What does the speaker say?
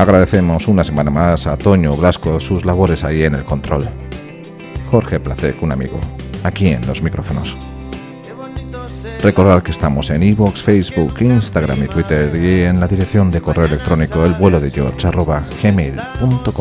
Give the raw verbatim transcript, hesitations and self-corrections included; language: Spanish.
Agradecemos una semana más a Toño Blasco sus labores ahí en el control. Jorge Placek, un amigo, aquí en los micrófonos. Recordad que estamos en iVoox, Facebook, Instagram y Twitter y en la dirección de correo electrónico elvuelodegeorge arroba gmail punto com.